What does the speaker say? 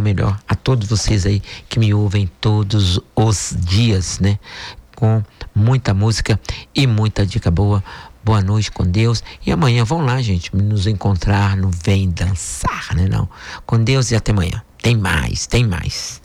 melhor a todos vocês aí que me ouvem todos os dias, né? Com muita música e muita dica boa. Boa noite com Deus. E amanhã vão lá, gente, nos encontrar no Vem Dançar, né não? Com Deus e até amanhã. Tem mais, tem mais.